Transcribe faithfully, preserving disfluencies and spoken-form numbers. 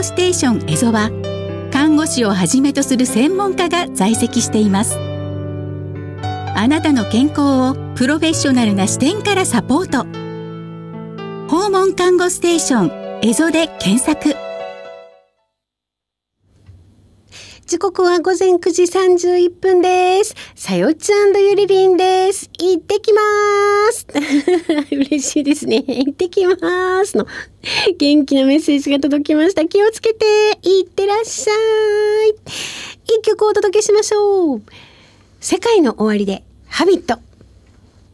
護ステーションエゾは看護師をはじめとする専門家が在籍しています。あなたの健康をプロフェッショナルな視点からサポート。訪問看護ステーションエゾで検索。 時刻はごぜんくじさんじゅういっぷんです。さよちゃんゆりりんです。行ってきます嬉しいですね。行ってきますの元気なメッセージが届きました。気をつけて行ってらっしゃい。一曲お届けしましょう。世界の終わりでハビット。